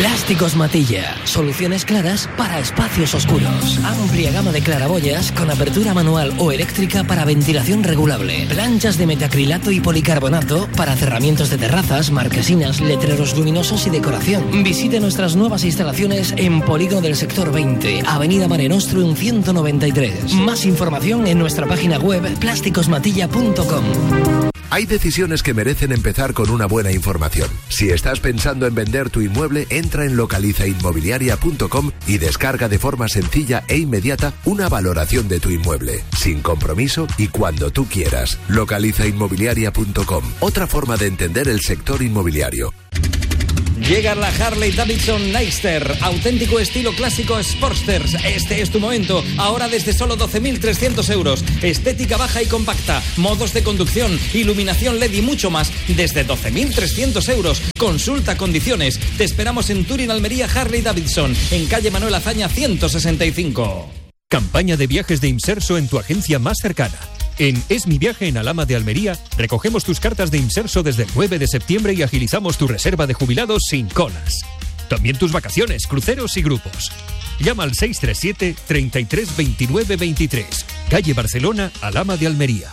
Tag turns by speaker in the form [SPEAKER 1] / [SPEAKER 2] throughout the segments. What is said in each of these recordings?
[SPEAKER 1] Plásticos Matilla. Soluciones claras para espacios oscuros. Amplia gama de claraboyas con apertura manual o eléctrica para ventilación regulable. Planchas de metacrilato y policarbonato para cerramientos de terrazas, marquesinas, letreros luminosos y decoración. Visite nuestras nuevas instalaciones en Polígono del Sector 20, Avenida Mare Nostrum 193. Más información en nuestra página web plásticosmatilla.com.
[SPEAKER 2] Hay decisiones que merecen empezar con una buena información. Si estás pensando en vender tu inmueble, entra en localizainmobiliaria.com y descarga de forma sencilla e inmediata una valoración de tu inmueble, sin compromiso y cuando tú quieras. Localizainmobiliaria.com, otra forma de entender el sector inmobiliario.
[SPEAKER 3] Llega la Harley Davidson Nightster, auténtico estilo clásico Sportsters. Este es tu momento, ahora desde solo 12.300 euros. Estética baja y compacta, modos de conducción, iluminación LED y mucho más, desde 12.300 euros. Consulta condiciones. Te esperamos en Turín, Almería, Harley Davidson, en calle Manuel Azaña 165.
[SPEAKER 4] Campaña de viajes de Imserso en tu agencia más cercana. En Es mi viaje en Alhama de Almería, recogemos tus cartas de Imserso desde el 9 de septiembre y agilizamos tu reserva de jubilados sin colas. También tus vacaciones, cruceros y grupos. Llama al 637 33 29 23, calle Barcelona, Alhama de Almería.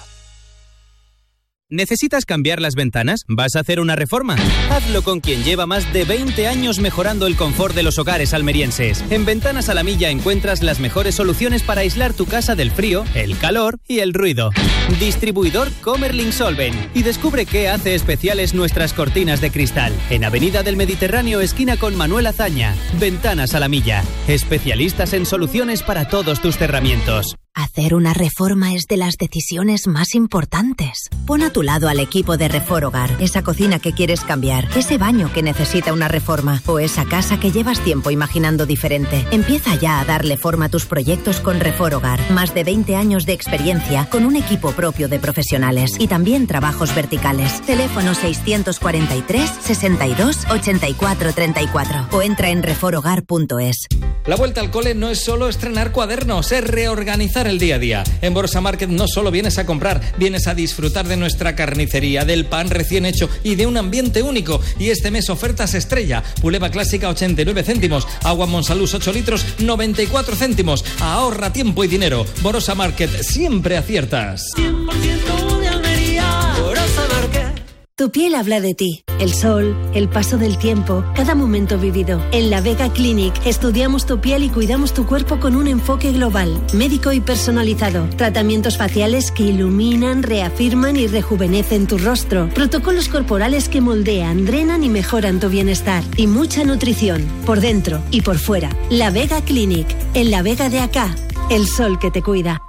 [SPEAKER 5] ¿Necesitas cambiar las ventanas? ¿Vas a hacer una reforma? Hazlo con quien lleva más de 20 años mejorando el confort de los hogares almerienses. En Ventanas a la Milla encuentras las mejores soluciones para aislar tu casa del frío, el calor y el ruido. Distribuidor Comerlin Solven. Y descubre qué hace especiales nuestras cortinas de cristal. En Avenida del Mediterráneo, esquina con Manuel Azaña. Ventanas a la Milla. Especialistas en soluciones para todos tus cerramientos.
[SPEAKER 6] Hacer una reforma es de las decisiones más importantes. Pon a tu lado al equipo de Reforogar, esa cocina que quieres cambiar, ese baño que necesita una reforma o esa casa que llevas tiempo imaginando diferente. Empieza ya a darle forma a tus proyectos con Reforogar. Más de 20 años de experiencia con un equipo propio de profesionales y también trabajos verticales. Teléfono 643 62 84 34 o entra en reforogar.es.
[SPEAKER 3] La vuelta al cole no es solo estrenar cuadernos, es reorganizar el día a día. En Borsa Market no solo vienes a comprar, vienes a disfrutar de nuestra carnicería, del pan recién hecho y de un ambiente único. Y este mes ofertas estrella: Puleva clásica 89 céntimos, agua Monsalús 8 litros 94 céntimos. Ahorra tiempo y dinero. Borsa Market, siempre aciertas.
[SPEAKER 7] 100% de Almería, Borsa Market.
[SPEAKER 8] Tu piel habla de ti. El sol, el paso del tiempo, cada momento vivido. En La Vega Clinic estudiamos tu piel y cuidamos tu cuerpo con un enfoque global, médico y personalizado. Tratamientos faciales que iluminan, reafirman y rejuvenecen tu rostro. Protocolos corporales que moldean, drenan y mejoran tu bienestar. Y mucha nutrición, por dentro y por fuera. La Vega Clinic, en La Vega de acá. El sol que te cuida.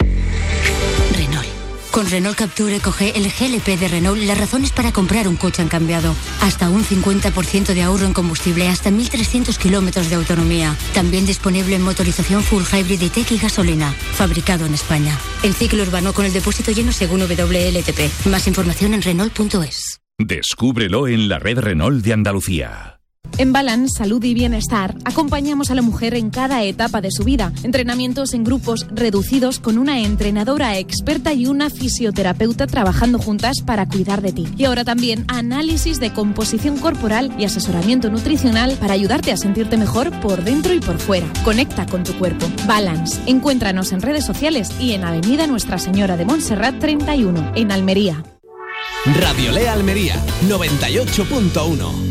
[SPEAKER 9] Con Renault Captur EcoG, el GLP de Renault, las razones para comprar un coche han cambiado. Hasta un 50% de ahorro en combustible, hasta 1.300 kilómetros de autonomía. También disponible en motorización full hybrid y tech y gasolina. Fabricado en España. El ciclo urbano con el depósito lleno según WLTP. Más información en Renault.es.
[SPEAKER 10] Descúbrelo en la red Renault de Andalucía.
[SPEAKER 11] En Balance Salud y Bienestar acompañamos a la mujer en cada etapa de su vida. Entrenamientos en grupos reducidos con una entrenadora experta y una fisioterapeuta trabajando juntas para cuidar de ti. Y ahora también análisis de composición corporal y asesoramiento nutricional para ayudarte a sentirte mejor por dentro y por fuera. Conecta con tu cuerpo. Balance. Encuéntranos en redes sociales y en Avenida Nuestra Señora de Montserrat 31, en Almería.
[SPEAKER 12] Radio Lea Almería 98.1.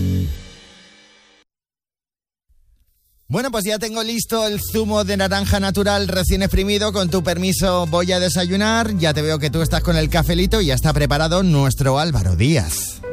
[SPEAKER 13] Bueno, pues ya tengo listo el zumo de naranja natural recién exprimido. Con tu permiso voy a desayunar. Ya te veo que tú estás con el cafelito y ya está preparado nuestro Álvaro Díaz.